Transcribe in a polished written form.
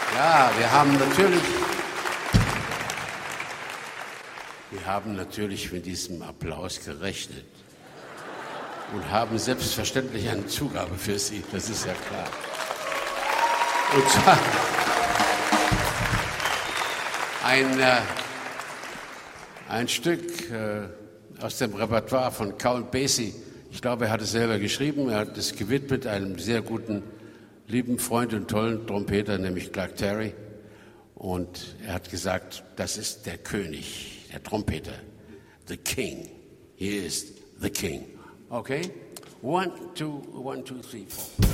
Ja, wir haben natürlich mit diesem Applaus gerechnet und haben selbstverständlich eine Zugabe für Sie, das ist ja klar. Und zwar ein Stück aus dem Repertoire von Count Basie. Ich glaube, er hat es selber geschrieben, er hat es gewidmet einem sehr guten, lieben Freund und tollen Trompeter, nämlich Clark Terry. Und er hat gesagt, das ist der König, der Trompeter, the King. He is the King. Okay? 1, 2, 1, 2, 3, 4.